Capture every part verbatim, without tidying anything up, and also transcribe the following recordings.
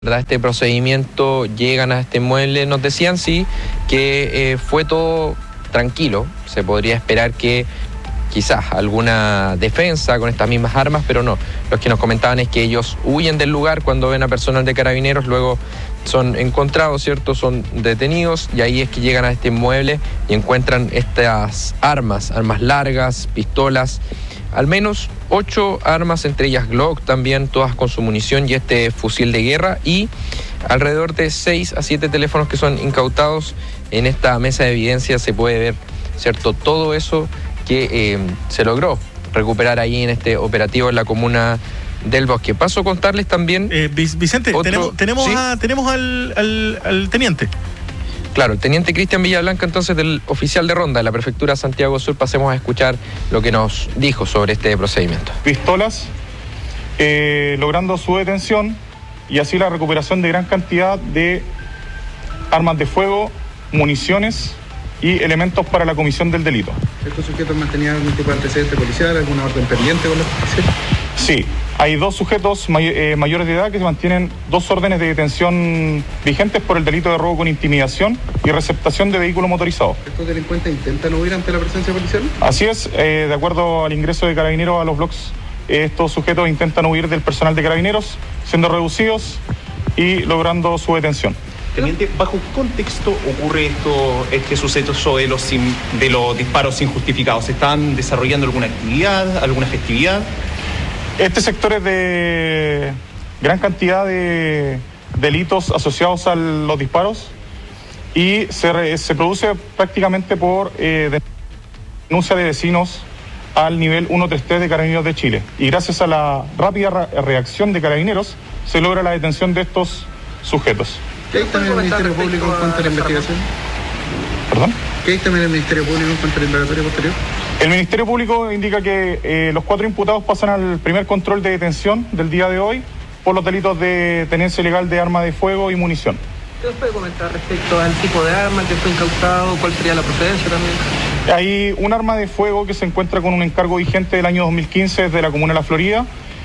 Este procedimiento, llegan a este mueble, nos decían sí que eh, fue todo tranquilo, se podría esperar que quizás alguna defensa con estas mismas armas, pero no, los que nos comentaban es que ellos huyen del lugar cuando ven a personal de carabineros, luego son encontrados, ¿cierto? Son detenidos y ahí es que llegan a este mueble y encuentran estas armas, armas largas, pistolas, al menos ocho armas, entre ellas Glock también, todas con su munición y este fusil de guerra, y alrededor de seis a siete teléfonos que son incautados. En esta mesa de evidencia se puede ver, ¿cierto?, todo eso que eh, se logró recuperar ahí en este operativo en la comuna del Bosque. Paso a contarles también... Eh, Vicente, otro, tenemos, tenemos, ¿sí? a, tenemos al, al, al teniente. Claro, el teniente Cristian Villablanca, entonces, del oficial de ronda de la Prefectura Santiago Sur. Pasemos a escuchar lo que nos dijo sobre este procedimiento. Pistolas, eh, logrando su detención y así la recuperación de gran cantidad de armas de fuego, municiones y elementos para la comisión del delito. ¿Estos sujetos mantenían algún tipo de antecedente policial, alguna orden pendiente con los policías? Sí, hay dos sujetos may eh, mayores de edad que mantienen dos órdenes de detención vigentes por el delito de robo con intimidación y receptación de vehículo motorizado. ¿Estos delincuentes intentan huir ante la presencia policial? Así es, eh, de acuerdo al ingreso de carabineros a los bloques, eh, estos sujetos intentan huir del personal de carabineros, siendo reducidos y logrando su detención. Teniente, ¿bajo qué contexto ocurre esto, este suceso de los, de los disparos injustificados? ¿Están desarrollando alguna actividad, alguna festividad? Este sector es de gran cantidad de delitos asociados a los disparos y se, re, se produce prácticamente por eh, denuncia de vecinos al nivel ciento treinta y tres de Carabineros de Chile. Y gracias a la rápida re reacción de Carabineros se logra la detención de estos sujetos. ¿Qué hay también el Ministerio Público en cuanto a la investigación? ¿Perdón? ¿Qué hay también el Ministerio Público en cuanto al indagatorio posterior? El Ministerio Público indica que eh, los cuatro imputados pasan al primer control de detención del día de hoy por los delitos de tenencia ilegal de arma de fuego y munición. ¿Qué nos puede comentar respecto al tipo de arma que fue incautado? ¿Cuál sería la procedencia también? Hay un arma de fuego que se encuentra con un encargo vigente del año dos mil quince desde la comuna de La Florida,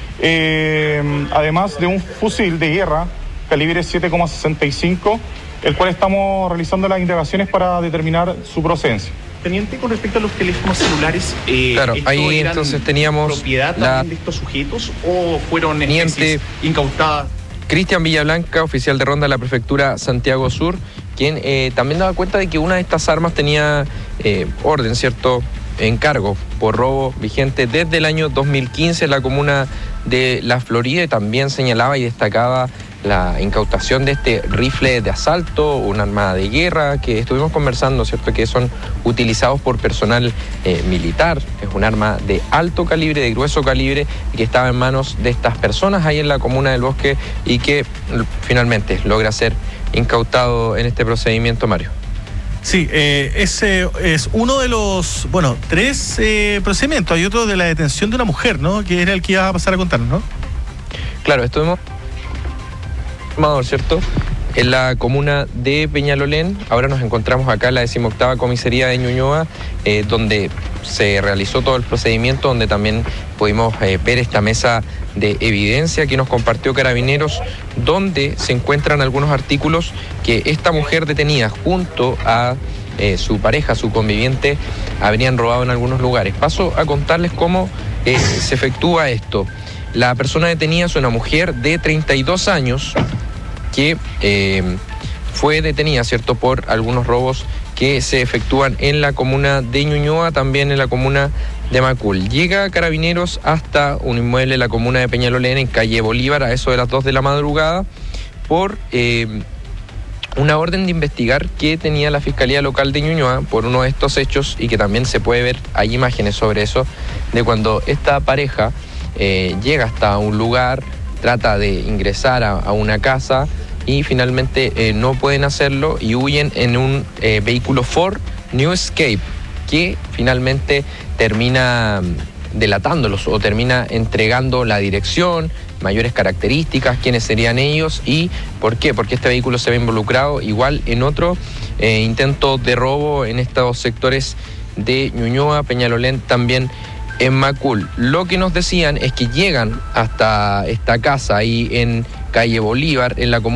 eh, además de un fusil de guerra calibre siete coma sesenta y cinco, el cual estamos realizando las indagaciones para determinar su procedencia. Teniente, con respecto a los teléfonos celulares, eh, claro, ahí entonces teníamos propiedad la... también de estos sujetos o fueron teniente incautadas. Cristian Villablanca, oficial de ronda de la Prefectura Santiago Sur, quien eh, también daba cuenta de que una de estas armas tenía eh, orden, ¿cierto?, encargo por robo vigente desde el año dos mil quince en la comuna de La Florida, y también señalaba y destacaba la incautación de este rifle de asalto, un arma de guerra que estuvimos conversando, ¿cierto?, que son utilizados por personal eh, militar. Es un arma de alto calibre, de grueso calibre, y que estaba en manos de estas personas ahí en la comuna del Bosque y que finalmente logra ser incautado en este procedimiento, Mario. Sí, eh, ese es uno de los, bueno, tres eh, procedimientos. Hay otro de la detención de una mujer, ¿no?, que era el que ibas a pasar a contarnos, ¿no? Claro, estuvimos... ¿cierto?, en la comuna de Peñalolén. Ahora nos encontramos acá en la decimoctava comisaría de Ñuñoa, eh, donde se realizó todo el procedimiento, donde también pudimos eh, ver esta mesa de evidencia que nos compartió Carabineros, donde se encuentran algunos artículos que esta mujer detenida junto a eh, su pareja, su conviviente, habrían robado en algunos lugares. Paso a contarles cómo eh, se efectúa esto. La persona detenida es una mujer de treinta y dos años que eh, fue detenida, ¿cierto?, por algunos robos que se efectúan en la comuna de Ñuñoa, también en la comuna de Macul. Llega Carabineros hasta un inmueble en la comuna de Peñalolén, en calle Bolívar, a eso de las dos de la madrugada, por eh, una orden de investigar que tenía la Fiscalía Local de Ñuñoa por uno de estos hechos, y que también se puede ver, hay imágenes sobre eso, de cuando esta pareja eh, llega hasta un lugar, trata de ingresar a, a una casa y finalmente eh, no pueden hacerlo y huyen en un eh, vehículo Ford New Escape, que finalmente termina delatándolos o termina entregando la dirección, mayores características, quiénes serían ellos y por qué, porque este vehículo se ve involucrado igual en otro eh, intento de robo en estos sectores de Ñuñoa, Peñalolén, también en Macul. Lo que nos decían es que llegan hasta esta casa ahí en calle Bolívar, en la comuna